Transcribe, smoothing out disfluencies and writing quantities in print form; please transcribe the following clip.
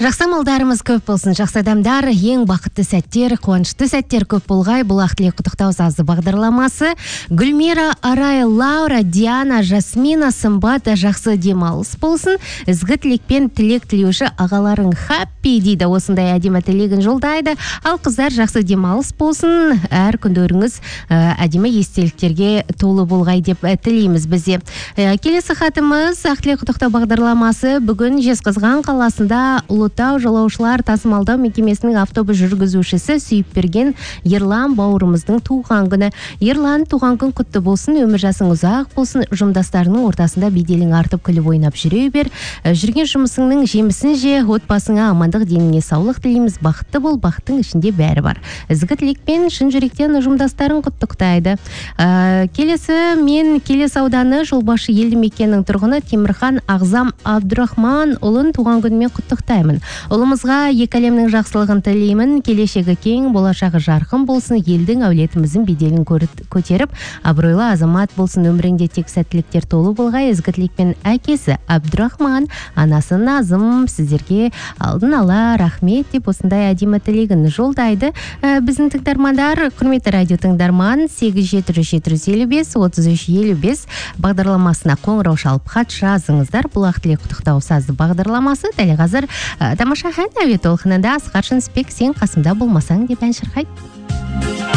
Жақсы амалдарымыз көп болсын, жақсы адамдар, ең бақытты сәттер, қуанышты сәттер көп болғай. Бұл ақтілек құттықтау сазы бағдарламасы. Гүлмира, Арай, Лаура, Диана, Жасмина, Сымбат жақсы демалыс болсын. Ізгі тілекпен тілек тілеуші ағаларың хаппи дейді, осындай әдемі тілегін жолдайды. Ал қыздар жақсы демалыс болсын, әр күндеріңіз әдемі естеліктерге толы болғай деп тілейміз бізде. Келесі хатымыз ақтілек құттықтау бағдарламасы. Бүгін Жезқазған қаласында Ұлытау жолаушылар тасымалдау мекемесінің автобус жүргізушісі Сүйіпберген Ерлан бауырымыздың туған күні. Ерлан, туған күн құтты болсын, өмір жасың ұзақ болсын, жұмдастарының ортасында беделің артып күліп ойнап жүре бер. Жүрген жұмысыңның жемісін же, отбасыңа амандық, деніңе саулық тілейміз. Бақытты бол, бақыттың ішінде бәрі бар. Ізгі тілекпен шын жүректен жұмдастарын құттықтайды. Келесі, мен Келес ауданы Жолбашы елді мекенінің тұрғыны Темірхан Ағзам Абдурахман ұлын туған күнімен құттықтаймын. Ұлымызға екі әлемнің жақсылығын тілеймін. Келешегі кең, болашағы жарқын болсын, елдің әулетіміздің беделін көтеріп, абыройлы азамат болсын, өміріңде тек сәттіліктер толы болғай. Ізгі тілекпен әкесі Абдурахман, анасы Назым сіздерге алдын ала рахмет деп осындай әдемі тілегін жолдайды. Біздің тыңдармандар, құрметті радио тыңдарман, 87755-3355 бағдарламасына қоңырау шалып хат жазыңыздар. Бұл ақтілек құттықтау сазы бағдарламасы. Дәл қазір тамаша ән әуе толқынында Асқар Шынысбек сен қасымда болмасаң деп ән шырқайды.